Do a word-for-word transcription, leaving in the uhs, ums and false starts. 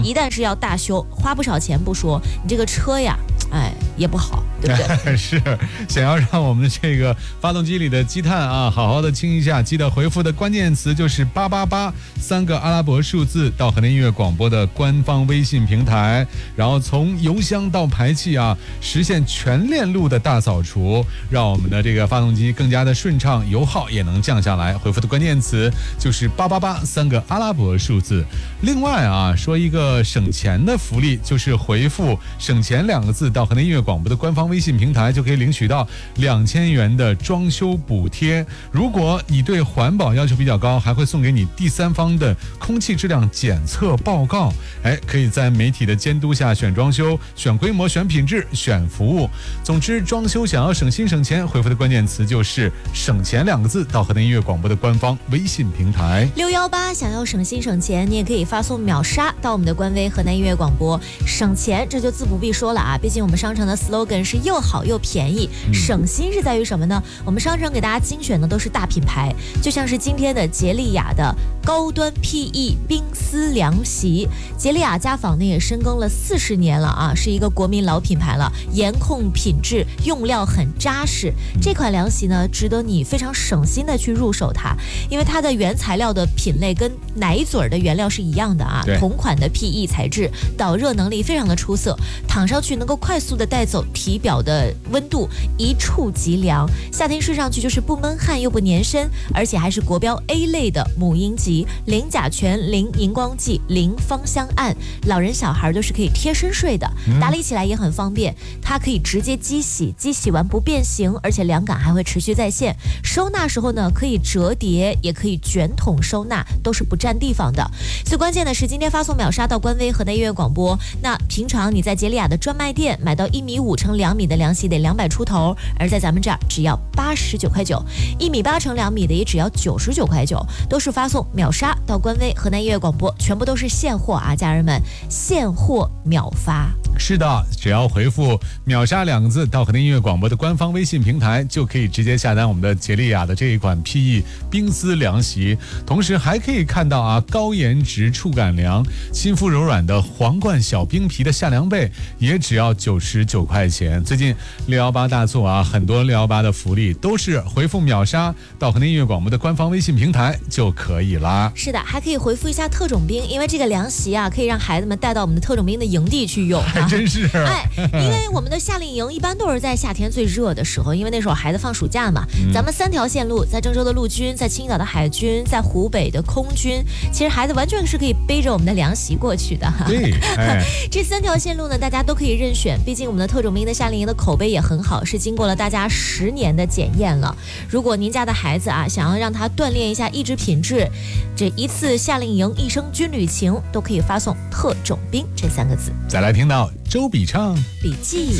一旦是要大修，花不少钱不说，你这个车呀，哎，也不好，对不对？ 是，想要让我们的这个发动机里的积碳啊，好好的清一下，记得回复的关键词就是八八八三个阿拉伯数字到河南音乐广播的官方微信平台，然后从油箱到排气啊，实现全链路的大扫除，让我们的这个发动机更加的顺畅，油耗也能降下来。回复的关键词就是八八八三个阿拉伯数字。另外啊，说一个省钱的福利，就是回复省钱两个字到河南音乐广播的官方微信平台，就可以领取到两千元的装修补贴。如果你对环保要求比较高，还会送给你第三方的空气质量检测报告。哎，可以在媒体的监督下选装修、选规模、选品质、选服务。总之，装修想要省心省钱，回复的关键词就是省钱两个字到河南音乐广播的官方微信平台。 六幺八想要省心省钱，你也可以发送秒杀到我们的官微河南音乐广播。省钱这就自不必说了啊，毕竟我们商城的 slogan 是又好又便宜。省心是在于什么呢？我们商城给大家精选的都是大品牌，就像是今天的杰利雅的高端 P E 冰丝凉席。杰利雅家纺呢也深耕了四十年了啊，是一个国民老品牌了，严控品质，用料很扎实。这款凉席呢，值得你非常省心的去入手它，因为它的原材料的品类跟奶嘴的原料是一样的啊，同款的 P E 材质，导热能力非常的出色，躺上去能够快速的带走体表的温度，一触即凉。夏天睡上去就是不闷汗又不粘身，而且还是国标 A 类的母婴级，零甲醛、零荧光剂、零芳香胺，老人小孩都是可以贴身睡的，打理起来也很方便。它可以直接机洗，机洗完不变形，而且凉感还会持续在线。收纳时候呢，可以折叠，也可以卷筒收纳，都是不占地方的。最关键的是，今天发送秒杀到官微河南音乐广播。那平常你在杰利雅的专卖店买到一米五乘两米的凉席得两百出头，而在咱们这儿只要八十九块九，一米八乘两米的也只要九十九块九，都是发送秒杀到官微河南音乐广播，全部都是现货啊，家人们，现货秒发。 是的，只要回复秒杀两个字到河南音乐广播的官方微信平台，就可以直接下单我们的杰利雅的这一款 P E 冰丝凉席，同时还可以看到啊，高颜值触感凉、亲肤柔软的皇冠小冰皮的夏凉被，也只要九十九块钱。最近六幺八大促啊，很多六幺八的福利都是回复秒杀到河南音乐广播的官方微信平台就可以啦。 是的，还可以回复一下特种兵，因为这个凉席啊，可以让孩子们带到我们的特种兵的营地去用。 还真是， 哎，因为我们的夏令营一般都是在夏天最热的时候，因为那时候孩子放暑假嘛。嗯、咱们三条线路，在郑州的陆军，在青岛的海军，在湖北的空军，其实孩子完全是可以背着我们的凉席过去的哈。 对，哎、 这三条线路呢，大家都可以任选，毕竟我们的特种兵的夏令营的口碑也很好，是经过了大家十年的检验了。如果您家的孩子啊，想要让他锻炼一下意志品质，这一次夏令营一生军旅情，都可以发送特种兵这三个字。 再来听到周笔畅笔记。